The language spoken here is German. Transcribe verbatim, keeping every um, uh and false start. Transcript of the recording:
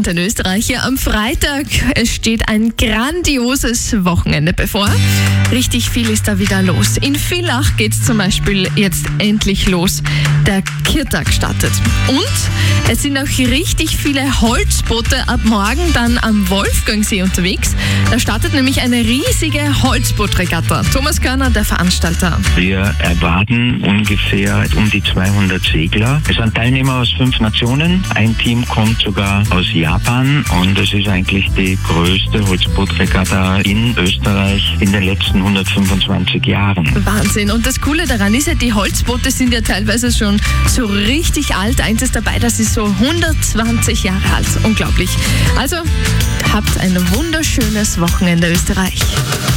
Wochenende in Österreich. Ja, am Freitag es steht ein grandioses Wochenende bevor. Richtig viel ist da wieder los. In Villach geht es zum Beispiel jetzt endlich los. Der Kirtag startet. Und es sind auch richtig viele Holzboote ab morgen dann am Wolfgangsee unterwegs. Da startet nämlich eine riesige Holzbootregatta. Thomas Körner, der Veranstalter. Wir erwarten ungefähr um die zweihundert Segler. Es sind Teilnehmer aus fünf Nationen. Ein Team kommt sogar aus Japan und es ist eigentlich die größte Holzbootregatta in Österreich in den letzten hundertfünfundzwanzig Jahren. Wahnsinn. Und das Coole daran ist ja, die Holzboote sind ja teilweise schon so richtig alt. Eins ist dabei, das ist so hundertzwanzig Jahre alt. Unglaublich. Also habt ein wunderschönes Wochenende Österreich.